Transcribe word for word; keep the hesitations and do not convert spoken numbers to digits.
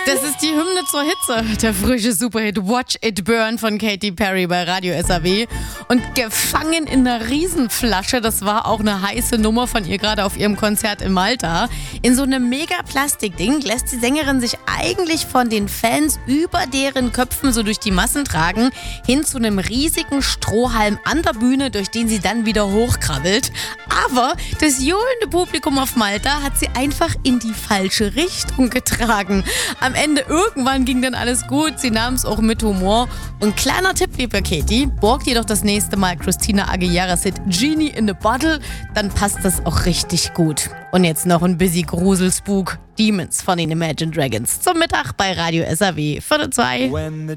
Das ist die Hymne zur Hitze. Der frische Superhit Watch It Burn von Katy Perry bei Radio S A W. Und gefangen in einer Riesenflasche, das war auch eine heiße Nummer von ihr gerade auf ihrem Konzert in Malta. In so einem Mega-Plastikding lässt die Sängerin sich eigentlich von den Fans über deren Köpfen so durch die Massen tragen, hin zu einem riesigen Strohhalm an der Bühne, durch den sie dann wieder hochkrabbelt. Aber das johlende Publikum auf Malta hat sie einfach in die falsche Richtung getragen. Am Ende irgendwann ging dann alles gut, sie nahm es auch mit Humor. Und kleiner Tipp, liebe Katy, borgt ihr doch das nächste Mal Christina Aguilera's Hit Genie in a Bottle, dann passt das auch richtig gut. Und jetzt noch ein busy Gruselspook, Demons von den Imagine Dragons zum Mittag bei Radio S A W. Viertel zwei.